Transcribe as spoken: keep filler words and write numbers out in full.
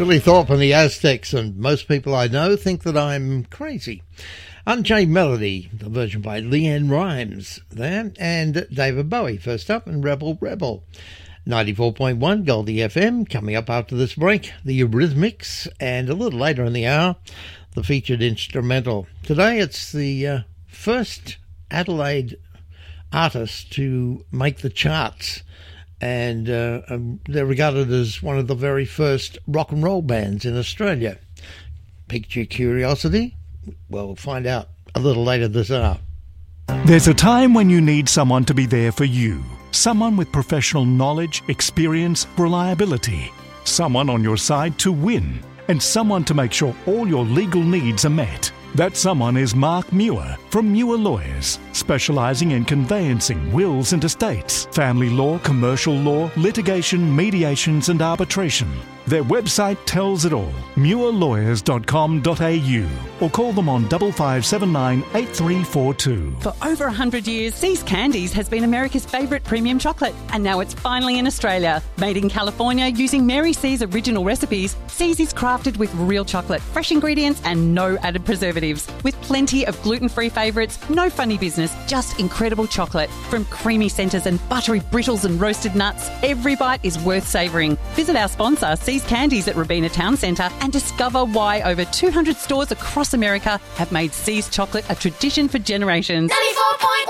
Billy Thorpe and the Aztecs, and most people I know think that I'm crazy. Unchained Melody, the version by Leanne Rimes there, and David Bowie first up, and Rebel Rebel. ninety-four point one Goldie F M. Coming up after this break, the Eurythmics, and a little later in the hour, the featured instrumental. Today it's the uh, first Adelaide artist to make the charts, and uh, um, they're regarded as one of the very first rock and roll bands in Australia. Piqued your curiosity? Well, we'll find out a little later this hour. There's a time when you need someone to be there for you. Someone with professional knowledge, experience, reliability. Someone on your side to win. And someone to make sure all your legal needs are met. That someone is Mark Muir from Muir Lawyers, specialising in conveyancing wills and estates, family law, commercial law, litigation, mediations and arbitration. Their website tells it all, muir lawyers dot com dot a u, or call them on five five seven nine eight three four two. For over one hundred years, See's Candies has been America's favourite premium chocolate, and now it's finally in Australia. Made in California using Mary C's original recipes, See's is crafted with real chocolate, fresh ingredients and no added preservatives. With plenty of gluten-free favourites, no funny business, just incredible chocolate. From creamy centres and buttery brittles and roasted nuts, every bite is worth savouring. Visit our sponsor, See's Candies at Robina Town Centre, and discover why over two hundred stores across America have made See's chocolate a tradition for generations. ninety-four point